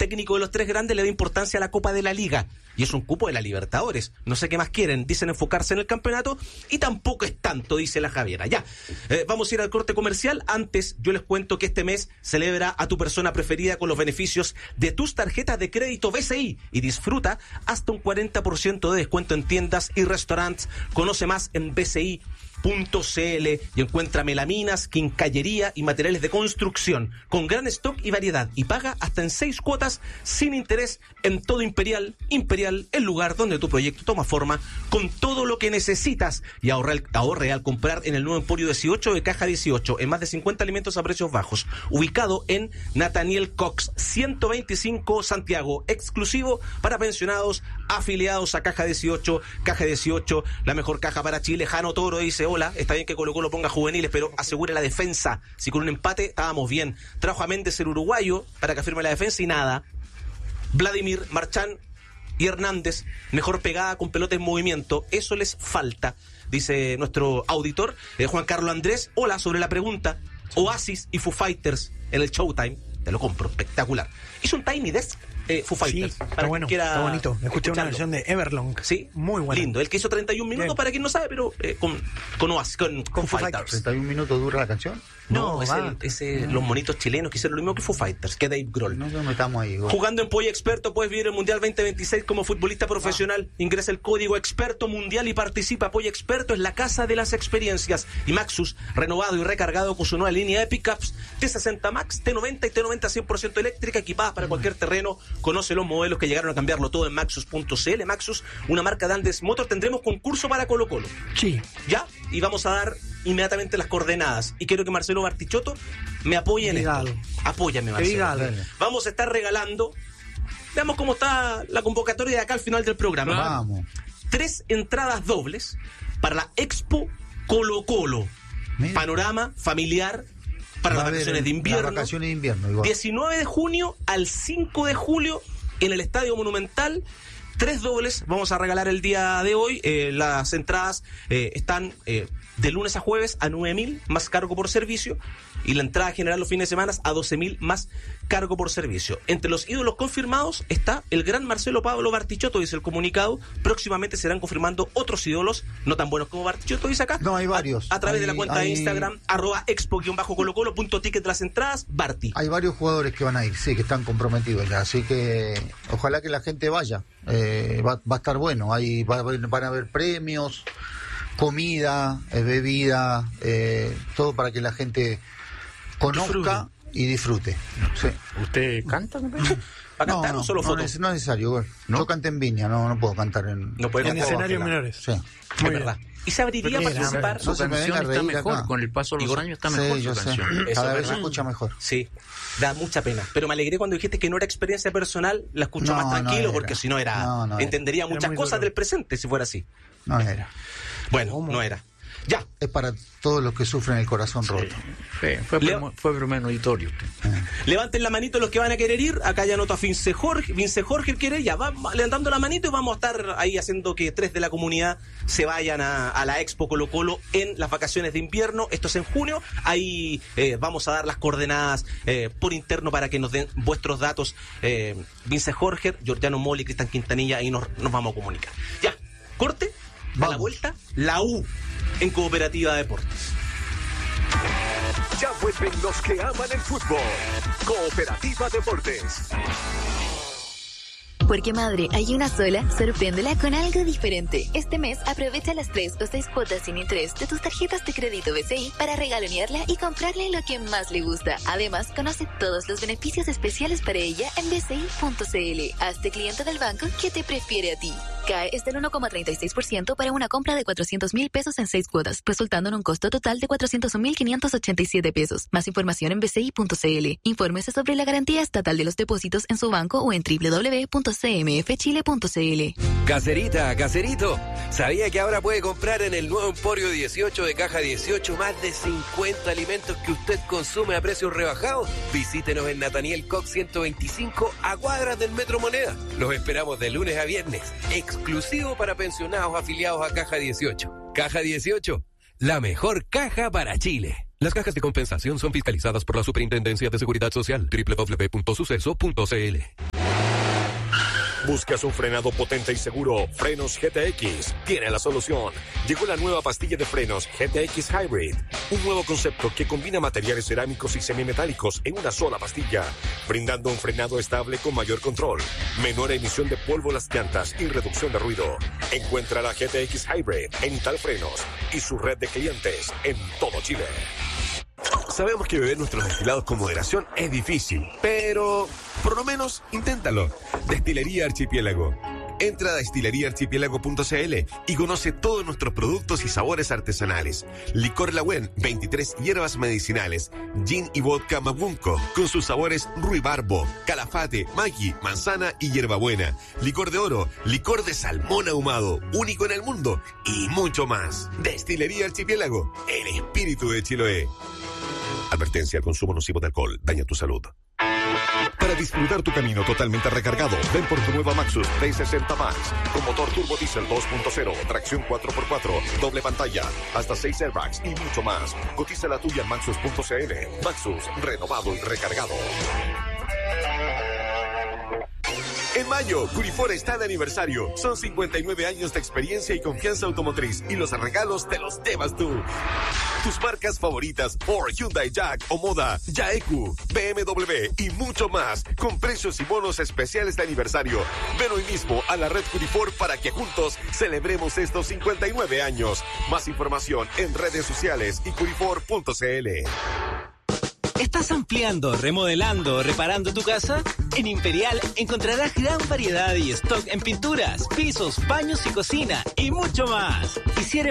técnico de los tres grandes le da importancia a la Copa de la Liga. Y es un cupo de la Libertadores. No sé qué más quieren. Dicen enfocarse en el campeonato y tampoco es tanto, dice la Javiera. Ya, vamos a ir al corte comercial. Antes, yo les cuento que este mes celebra a tu persona preferida con los beneficios de tus tarjetas de crédito BCI y disfruta hasta un 40% de descuento en tiendas y restaurantes. Conoce más en BCI.cl y encuentra melaminas, quincallería y materiales de construcción con gran stock y variedad y paga hasta en 6 cuotas sin interés en todo Imperial, el lugar donde tu proyecto toma forma con todo lo que necesitas. Y ahorre al comprar en el nuevo Emporio 18 de Caja 18 en más de 50 alimentos a precios bajos, ubicado en Nathaniel Cox 125 Santiago, exclusivo para pensionados afiliados a Caja 18. Caja 18, la mejor caja para Chile. Jano Toro dice: hola, está bien que Colo-Colo ponga juveniles, pero asegure la defensa. Si con un empate estábamos bien. Trajo a Méndez, el uruguayo, para que afirme la defensa y nada. Vladimir, Marchán y Hernández, mejor pegada con pelota en movimiento. Eso les falta, dice nuestro auditor. Juan Carlos Andrés, hola, sobre la pregunta. Oasis y Foo Fighters en el Showtime. Te lo compro, espectacular. Hizo un Tiny Desk Foo Fighters. Sí, está bueno, está bonito. Escuché una versión de Everlong. Sí, muy buena. Lindo. El que hizo 31 minutos, bien, para quien no sabe, pero con Oasis, con Foo Fighters. ¿31 minutos dura la canción? No, los monitos chilenos que hicieron lo mismo que Foo Fighters, que Dave Grohl. No nos metamos ahí. Jugando en Polla Experto puedes vivir el Mundial 2026 como futbolista profesional. Ingresa el código Experto Mundial y participa. Polla Experto es la casa de las experiencias. Y Maxus, renovado y recargado con su nueva línea de pickups T60 Max, T90 y T90 100% eléctrica, equipadas para cualquier terreno. Conoce los modelos que llegaron a cambiarlo todo en Maxus.cl. Maxus, una marca de Andes Motor. Tendremos concurso para Colo-Colo. Sí. ¿Ya? Y vamos a dar inmediatamente las coordenadas. Y quiero que Marcelo Bartichotto me apoye en esto. Apóyame, Marcelo. Vamos a estar regalando. Veamos cómo está la convocatoria de acá al final del programa. Vamos. 3 entradas dobles para la Expo Colo-Colo. Mira. Panorama familiar para las vacaciones de invierno. Las vacaciones de invierno, igual. 19 de junio al 5 de julio en el Estadio Monumental. 3 dobles vamos a regalar el día de hoy. Las entradas están de lunes a jueves a 9.000 más cargo por servicio, y la entrada general los fines de semana a 12.000 más cargo por servicio. Entre los ídolos confirmados está el gran Marcelo Pablo Bartichotto, dice el comunicado. Próximamente serán confirmando otros ídolos no tan buenos como Bartichotto, dice acá. No, hay varios. A través de la cuenta de Instagram @expo_colocolo.ticket las entradas, Barti. Hay varios jugadores que van a ir, sí, que están comprometidos ya, así que ojalá que la gente vaya. Va a estar bueno. Van a haber premios, comida, bebida, todo para que la gente conozca y disfrute. Sí. ¿Usted canta? ¿Para cantar o solo fotos? No es necesario. ¿No? Yo canto en Viña, no puedo cantar en escenarios menores. Sí. Es verdad. ¿Y se abriría para participar? Su canción está mejor, acá. Con el paso de los años está mejor su canción. Cada vez se escucha mejor. Sí, da mucha pena. Pero me alegré cuando dijiste que no era experiencia personal, la escucho más tranquilo, porque si no era... entendería muchas cosas del presente si fuera así. No era. Bueno, no era. Ya. Es para todos los que sufren el corazón roto. Sí, fue primer auditorio usted. Levanten la manito los que van a querer ir. Acá ya noto a Vince Jorge quiere, ya va levantando la manito y vamos a estar ahí haciendo que 3 de la comunidad se vayan a la Expo Colo-Colo en las vacaciones de invierno. Esto es en junio. Ahí vamos a dar las coordenadas por interno para que nos den vuestros datos. Vince Jorge, Giordano Moli, Cristian Quintanilla, ahí nos vamos a comunicar. Ya, corte. A la vuelta, la U en Cooperativa Deportes. Ya vuelven los que aman el fútbol. Cooperativa Deportes. Porque madre, hay una sola, sorpréndela con algo diferente. Este mes aprovecha las 3 o 6 cuotas sin interés de tus tarjetas de crédito BCI para regalonearla y comprarle lo que más le gusta. Además, conoce todos los beneficios especiales para ella en BCI.cl. Hazte cliente del banco que te prefiere a ti. CAE es del 1,36% para una compra de 400,000 pesos en 6 cuotas, resultando en un costo total de 401,587 pesos. Más información en BCI.cl. Infórmese sobre la garantía estatal de los depósitos en su banco o en www.cmfchile.cl. Caserita, caserito, ¿sabía que ahora puede comprar en el nuevo Emporio 18 de Caja 18 más de 50 alimentos que usted consume a precios rebajados? Visítenos en Nathaniel Cox 125 a cuadras del Metro Moneda. Los esperamos de lunes a viernes, exclusivo para pensionados afiliados a Caja 18. Caja 18, la mejor caja para Chile. Las cajas de compensación son fiscalizadas por la Superintendencia de Seguridad Social. www.suceso.cl. ¿Buscas un frenado potente y seguro? Frenos GTX tiene la solución. Llegó la nueva pastilla de frenos GTX Hybrid. Un nuevo concepto que combina materiales cerámicos y semimetálicos en una sola pastilla, brindando un frenado estable con mayor control, menor emisión de polvo a las llantas y reducción de ruido. Encuentra la GTX Hybrid en Italfrenos y su red de clientes en todo Chile. Sabemos que beber nuestros destilados con moderación es difícil, pero por lo menos inténtalo. Destilería Archipiélago. Entra a destileriaarchipiélago.cl y conoce todos nuestros productos y sabores artesanales. Licor Lagüen, 23 hierbas medicinales. Gin y vodka Mabunco, con sus sabores ruibarbo, calafate, maggi, manzana y hierbabuena. Licor de oro, licor de salmón ahumado, único en el mundo, y mucho más. Destilería Archipiélago, el espíritu de Chiloé. Advertencia: el consumo nocivo de alcohol daña tu salud. Para disfrutar tu camino totalmente recargado, ven por tu nueva Maxus 360 Max, con motor turbo diesel 2.0, tracción 4x4, doble pantalla, hasta 6 airbags y mucho más. Cotiza la tuya en Maxus.cl. Maxus, renovado y recargado. En mayo, Curifor está de aniversario. Son 59 años de experiencia y confianza automotriz, y los regalos te los llevas tú. Tus marcas favoritas: Ford, Hyundai, Jack o Moda, Yaeku, BMW y mucho más, con precios y bonos especiales de aniversario. Ven hoy mismo a la red Curifor para que juntos celebremos estos 59 años. Más información en redes sociales y curifor.cl. ¿Estás ampliando, remodelando o reparando tu casa? En Imperial encontrarás gran variedad y stock en pinturas, pisos, baños y cocina y mucho más. Y si eres